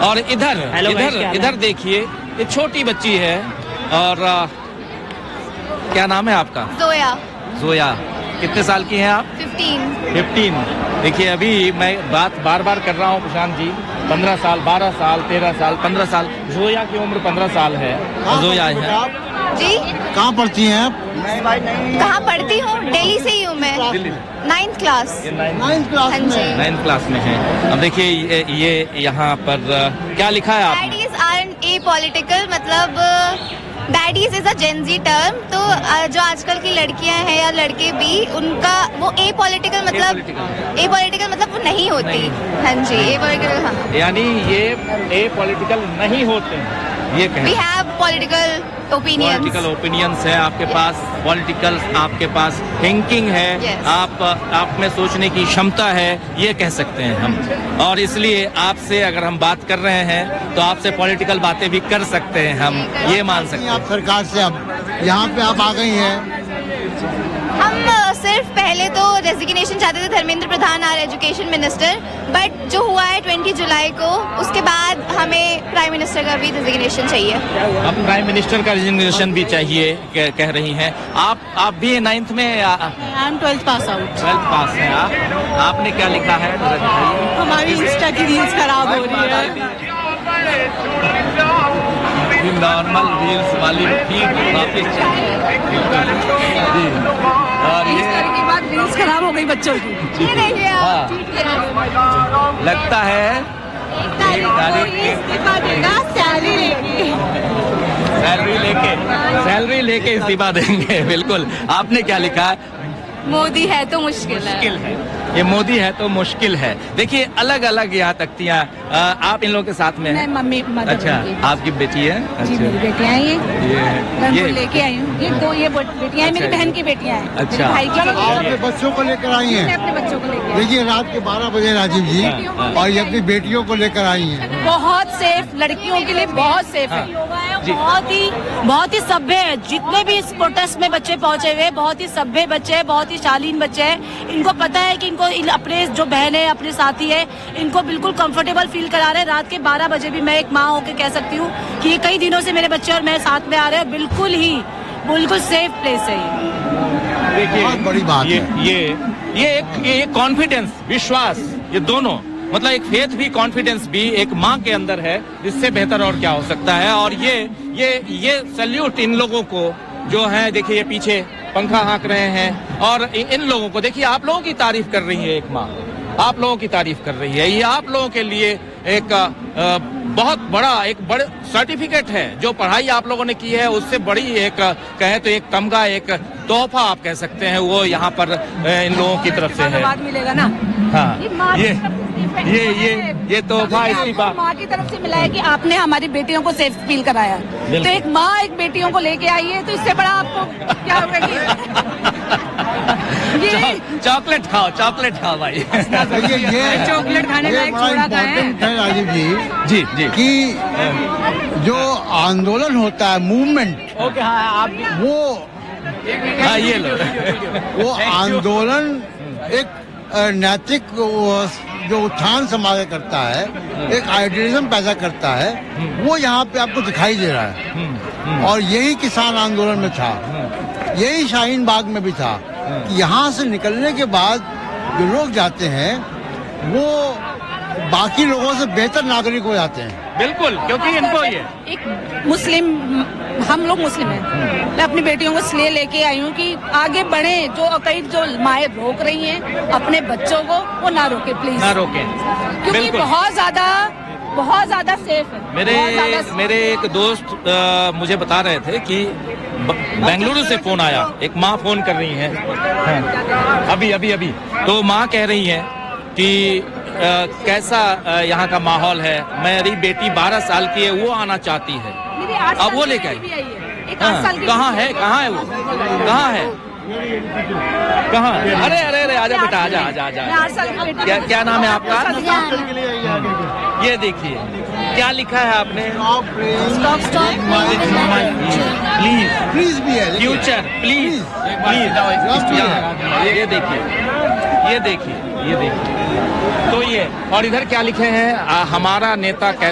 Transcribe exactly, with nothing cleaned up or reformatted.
और इधर इधर इधर देखिए, ये छोटी बच्ची है और आ, क्या नाम है आपका? जोया। जोया, कितने साल की हैं आप? फिफ्टीन। फिफ्टीन। देखिए अभी मैं बात बार बार कर रहा हूँ प्रशांत जी, पंद्रह साल, बारह साल, तेरह साल, पंद्रह साल, जोया की उम्र पंद्रह साल है। जोया है जी। कहाँ पढ़ती हैं आप? कहाँ पढ़ती हूँ? दिल्ली से ही हूँ मैं, नाइन्थ क्लास। नाइन्थ क्लास में। नाइन्थ क्लास में है। अब देखिए ये, ये यहाँ पर क्या लिखा है आपने? डैडीज आर ए पॉलिटिकल, मतलब daddies is a gen ji term. तो जो आजकल की लड़कियां हैं या लड़के भी, उनका वो ए पॉलिटिकल मतलब ए पॉलिटिकल मतलब वो नहीं होती। हाँ जी, ए पॉलिटिकल। हाँ, यानी ये ए पॉलिटिकल नहीं होते हैं, ये कहें। We have political opinions. Political opinions है आपके yes. पास, पॉलिटिकल आपके पास थिंकिंग है, yes. आप आप में सोचने की क्षमता है, ये कह सकते हैं हम। और इसलिए आपसे अगर हम बात कर रहे हैं तो आपसे पॉलिटिकल बातें भी कर सकते हैं हम, ये मान सकते हैं। आप सरकार से अब यहाँ पे आप आ गई हैं। हम सिर्फ पहले तो रेजिग्नेशन चाहते थे, Dharmendra Pradhan are education minister, but जो हुआ है बीस जुलाई को, उसके बाद हमें प्राइम मिनिस्टर का भी रेजिग्नेशन चाहिए। अब प्राइम मिनिस्टर का रेजिग्नेशन भी चाहिए कह, कह रही हैं आप। आप भी नाइन्थ में? I am twelfth pass out. Twelfth pass है आप। आपने क्या लिखा है? हमारी इंस्टा की रील्स खराब हो रही है। नॉर्मल रील्स वाली ठीक वापिस जी। और इस तरह की बात, रील्स खराब हो गई बच्चों की। ये देखिए आप, लगता है सैलरी लेके सैलरी लेके इस्तीफा देंगे। बिल्कुल। आपने क्या लिखा है? मोदी है तो मुश्किल है। मुश्किल है, ये मोदी है तो मुश्किल है। देखिए अलग अलग यहाँ तख्तियाँ। आप इन लोगों के साथ में हैं? मम्मी। अच्छा, आपकी बेटी है? जी, मेरी बेटियाँ हैं। ये ये लेके आई हूँ, ये दो ये बेटियाँ हैं, मेरी बहन की बेटियाँ हैं। अच्छा, भाई की आप अपने बच्चों को लेकर आई हैं? अपने बच्चों को लेकर। देखिए रात के बारह बजे राजीव जी, और ये अपनी बेटियों को लेकर आई हैं। बहुत सेफ, लड़कियों के लिए बहुत सेफ है। बहुत ही बहुत ही सभ्य है। जितने भी इस प्रोटेस्ट में बच्चे पहुँचे हुए, बहुत ही सभ्य बच्चे हैं, बहुत ही शालीन बच्चे हैं। इनको पता है कि इनको इन अपने जो बहन है, अपने साथी है, इनको बिल्कुल कंफर्टेबल फील करा रहे हैं। रात के बारह बजे भी मैं एक माँ होकर कह सकती हूँ कि ये कई दिनों से मेरे बच्चे और मैं साथ में आ रहे हैं। बिल्कुल ही बिल्कुल सेफ प्लेस है ये। देखिए बहुत बड़ी बात ये, है ये ये एक ये कॉन्फिडेंस, विश्वास, ये दोनों, मतलब एक फेथ भी, कॉन्फिडेंस भी एक माँ के अंदर है। इससे बेहतर और क्या हो सकता है। और ये ये ये सैल्यूट इन लोगों को जो है, देखिए ये पीछे पंखा हाँक रहे हैं, और इन लोगों को देखिए, आप लोगों की तारीफ कर रही है एक माँ, आप लोगों की तारीफ कर रही है। ये आप लोगों के लिए एक आ, बहुत बड़ा एक बड़े सर्टिफिकेट है। जो पढ़ाई आप लोगों ने की है उससे बड़ी एक कहे तो एक तमगा, एक तोहफा आप कह सकते हैं, वो यहाँ पर इन लोगों की तरफ से है। मिलेगा ना। हाँ, ये ये ये ये तोहफा इस्तीफा माँ की तरफ से मिला है कि आपने हमारी बेटियों को सेफ फील कराया। तो एक माँ एक बेटियों को लेके आई है, तो इससे बड़ा आपको क्या होगा? चॉकलेट खाओ, चॉकलेट खाओ भाई। ये ये चॉकलेट खाने लायक छोड़ा खाएं। है राजीव जी जी जी कि जो आंदोलन होता है, मूवमेंट, ओके, हाँ, आप वो हाँ, ये लो। वो आंदोलन एक नैतिक जो उत्थान समाज करता है, एक आइडियलिज्म पैदा करता है, वो यहाँ पे आपको दिखाई दे रहा है। और यही किसान आंदोलन में था, यही शाहीन बाग में भी था कि यहाँ से निकलने के बाद जो लोग जाते हैं वो बाकी लोगों से बेहतर नागरिक हो जाते हैं। बिल्कुल, क्योंकि इनको ये एक मुस्लिम, हम लोग मुस्लिम हैं, मैं अपनी बेटियों को इसलिए लेके आई हूँ कि आगे बढ़े। जो कई जो माएँ रोक रही हैं अपने बच्चों को, वो ना रोके प्लीज, ना रोके, क्योंकि बहुत ज्यादा बहुत ज्यादा सेफ है। मेरे मेरे एक दोस्त आ, मुझे बता रहे थे कि बेंगलुरु से फोन आया, एक माँ फोन कर रही है, हाँ, अभी अभी अभी तो माँ कह रही है कि आ, कैसा यहाँ का माहौल है, मेरी बेटी बारह साल की है, वो आना चाहती है, अब वो लेकर आई। कहाँ है, कहाँ है वो, कहाँ है, कहाँ? अरे अरे अरे आजा बेटा, आजा आजा आजा। क्या क्या नाम है आपका? ये देखिए क्या लिखा है आपने? प्लीज प्लीज भी है, फ्यूचर प्लीज प्लीज। ये देखिए, ये देखिए, ये देखिए। तो ये, और इधर क्या लिखे हैं? हमारा नेता